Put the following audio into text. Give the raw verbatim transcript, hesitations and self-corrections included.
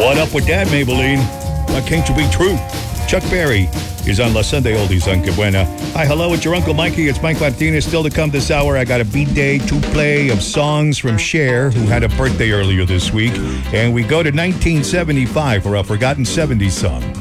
What up with that, Maybelline? Why can't you be true? Chuck Berry is on La Sunday Oldies on Cabuena. Hi, hello, it's your Uncle Mikey. It's Mike Martinez. Still to come this hour, I got a B-Day to play of songs from Cher, who had a birthday earlier this week. And we go to nineteen seventy-five for a forgotten seventies song.